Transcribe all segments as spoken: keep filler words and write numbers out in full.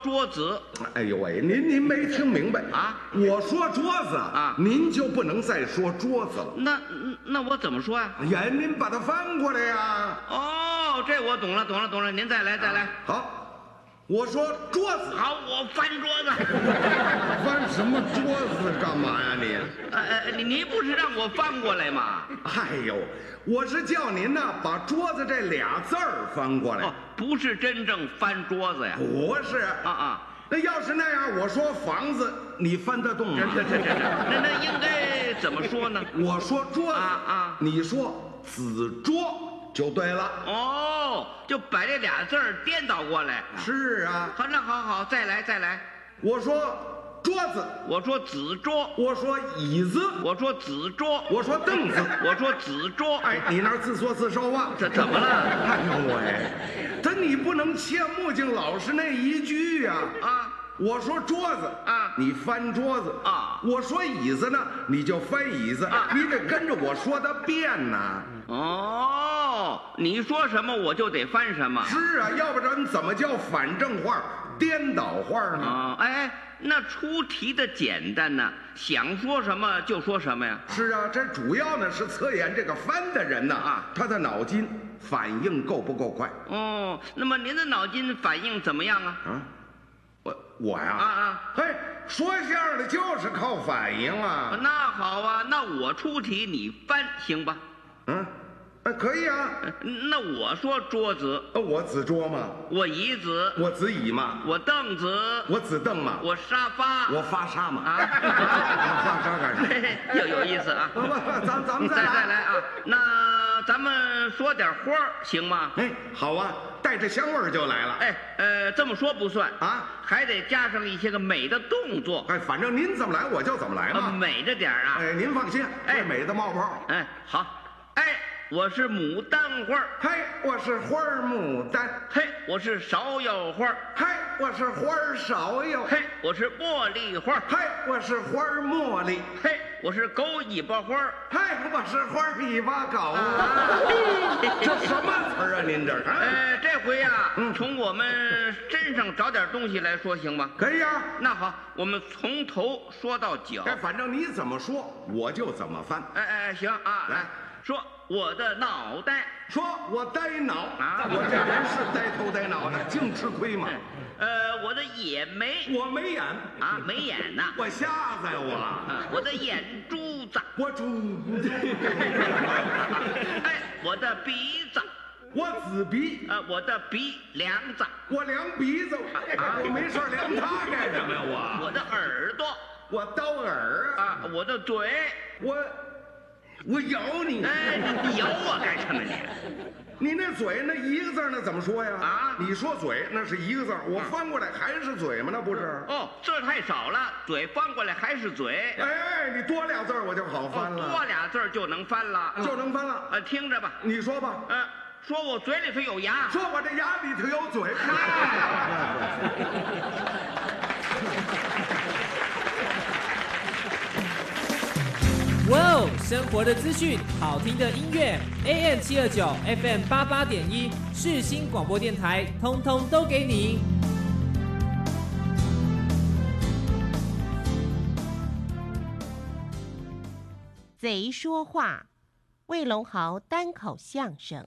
桌子。 哎呦喂，您您没听明白啊？ 我说桌子啊， 您就不能再说桌子了。 那那我怎么说呀？ 呀，您把它翻过来呀。 哦，这我懂了，懂了，懂了。您再来，再来。 好，我说桌子。 好，我翻桌子。 翻什么桌子干嘛呀你？ 呃呃，你你不是让我翻过来吗？ 哎呦，我是叫您呢把桌子这俩字儿翻过来。 哦，不是真正翻桌子呀。 不是啊啊。 那要是那样，我说房子，你翻得动吗？ 这这这这，那那应该怎么说呢？ 我说桌子啊啊， 你说子桌就对了。 哦，就把这俩字儿颠倒过来。 是啊。 好，那好好，再来再来。 我说桌子， 我说子桌； 我说椅子， 我说子桌； 我说凳子， 我说子桌。 哎，你那儿自作自受啊？ 这怎么了？ 哎呦喂，他你不能切木匠老师那一句呀！ 啊， 我说桌子啊， 你翻桌子啊； 我说椅子呢，你就翻椅子啊， 你得跟着我说的变呐。 哦，你说什么我就得翻什么。 是啊，要不然怎么叫反正话、颠倒话呢？ 啊，哎，那出题的简单呢，想说什么就说什么呀。 是啊，这主要呢是测验这个翻的人呢啊，他的脑筋反应够不够快。 哦，那么您的脑筋反应怎么样啊？ 啊，我我呀啊啊， 嘿，说相声的就是靠反应啊。 那好啊，那我出题你翻行吧？ 嗯，哎，可以啊。 那我说桌子， 呃，我子桌嘛， 我椅子， 我子椅嘛， 我凳子， 我子凳嘛， 我沙发， 我发沙嘛。 啊， 发沙干啥？ 又有意思啊！ 不不，咱咱们再再再来啊！那咱们说点花儿行吗？ 哎，好啊，带着香味儿就来了。 哎，呃，这么说不算啊， 还得加上一些个美的动作。 哎，反正您怎么来我就怎么来嘛， 呃、美着点啊！ 哎，您放心， 哎， 美的冒泡。 哎，好，哎，我是牡丹花， 嘿，我是花儿牡丹， 嘿，我是芍药花， 嘿，我是花儿芍药， 嘿，我是茉莉花， 嘿，我是花儿茉莉， 嘿，我是狗尾巴花， 嘿，我是花儿尾巴狗啊！这什么词儿啊？您这是？ 呃，这回呀， 嗯， 从我们身上找点东西来说行吗？ 可以啊。 那好，我们从头说到脚。 哎，反正你怎么说，我就怎么翻。 哎哎，行啊， 来说我的脑袋， 说我呆脑啊， 我这人是呆头呆脑的，净吃亏嘛。 呃，我的眼眉， 我没眼啊，没眼呐， 我瞎子呀我。 啊，我的眼珠子， 我猪。 哎，我的鼻子， 我紫鼻， 呃，我的鼻梁子， 我量鼻子，我没事量它干什么呀我？ 我的耳朵， 我刀耳啊，我的嘴， 我我咬你， 哎，你咬我干什么你？ 你那嘴那一个字那怎么说呀？ 啊， 你说嘴那是一个字，我翻过来还是嘴吗？那不是？ 哦，字太少了，嘴翻过来还是嘴。 哎，你多俩字我就好翻了， 哦，多俩字就能翻了， 就能翻了。 呃，听着吧， 你说吧。 嗯、呃，说我嘴里头有牙， 说我这牙里头有嘴。 哇哦！生活的资讯，好听的音乐 ，A M 七二九 F M 八八点一，世新广播电台，通通都给你。 贼说话，魏龙豪单口相声。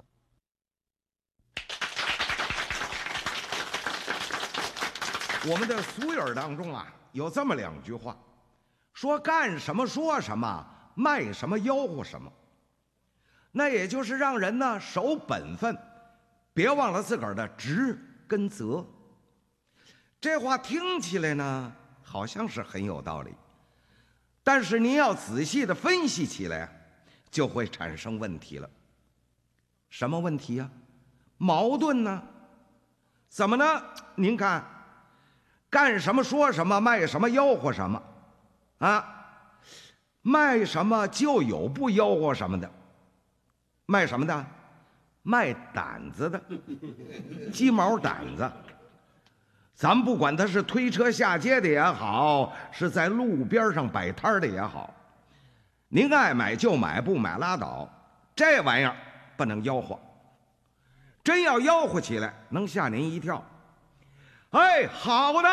我们的俗语当中啊，有这么两句话，说干什么说什么，卖什么吆喝什么。那也就是让人呢守本分，别忘了自个儿的职跟责。这话听起来呢，好像是很有道理，但是您要仔细的分析起来，就会产生问题了。什么问题呀？矛盾呢？怎么呢？您看，干什么说什么，卖什么吆喝什么，啊，卖什么就有不吆喝什么的。卖什么的？卖胆子的，鸡毛掸子。咱不管他是推车下街的也好，是在路边上摆摊的也好，您爱买就买，不买拉倒。这玩意儿不能吆喝，真要吆喝起来，能吓您一跳。 哎，好的。